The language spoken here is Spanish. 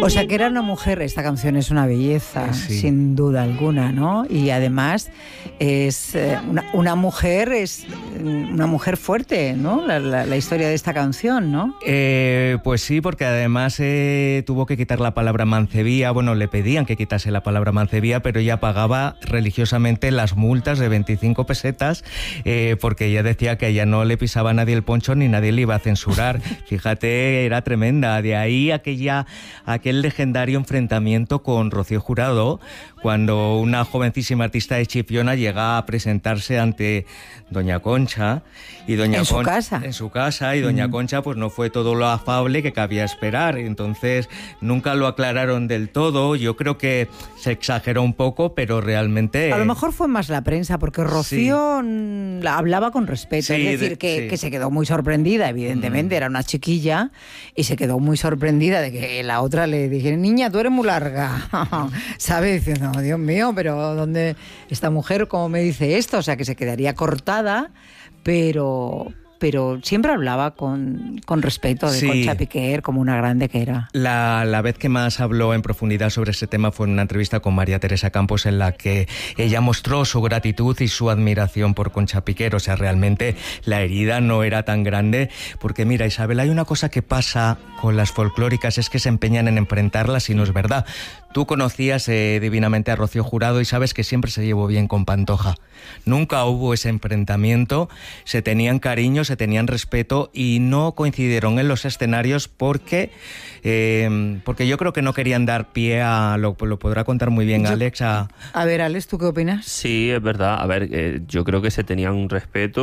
O sea que era una mujer, esta canción es una belleza, sin duda alguna, ¿no? Y además es una mujer fuerte, ¿no? La historia de esta canción, ¿no? Pues sí, porque además tuvo que quitar la palabra mancebía. Bueno, le pedían que quitase la palabra mancebía, pero ella pagaba religiosamente las multas de 25 pesetas porque ella decía que a ella no le pisaba a nadie el poncho ni nadie le iba a censurar. Fíjate, era tremenda. De ahí aquel legendario enfrentamiento con Rocío Jurado, cuando una jovencísima artista de Chipiona llega a presentarse ante Doña Concha y Doña Concha en su casa y Doña Concha pues no fue todo lo afable que cabía esperar. Entonces nunca lo aclararon del todo. Yo creo que se exageró un poco, pero realmente a lo mejor fue más la prensa, porque Rocío la hablaba con respeto, es decir, que se quedó muy sorprendida, evidentemente, era una chiquilla y se quedó muy sorprendida de que la otra le dijera: niña, tú eres muy larga, ¿sabes? Diciendo, no, Dios mío, pero ¿dónde esta mujer, cómo me dice esto? O sea, que se quedaría cortada, pero siempre hablaba con respeto de Concha Piquer, como una grande que era. La vez que más habló en profundidad sobre ese tema fue en una entrevista con María Teresa Campos, en la que ella mostró su gratitud y su admiración por Concha Piquer. O sea, realmente la herida no era tan grande, porque mira, Isabel, hay una cosa que pasa con las folclóricas, es que se empeñan en enfrentarlas y no es verdad. Tú conocías divinamente a Rocío Jurado y sabes que siempre se llevó bien con Pantoja. Nunca hubo ese enfrentamiento, se tenían cariño, se tenían respeto y no coincidieron en los escenarios porque yo creo que no querían dar pie a, lo podrá contar muy bien Alex. A ver, Alex, ¿tú qué opinas? Sí, es verdad. A ver, yo creo que se tenían un respeto